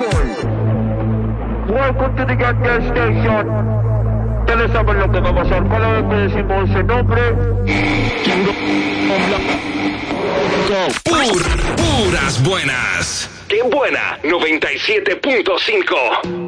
Welcome to the Get Gas Station. Ustedes saben lo que va a pasar cada vez que decimos ese nombre. Puras buenas. ¡Qué buena! 97.5.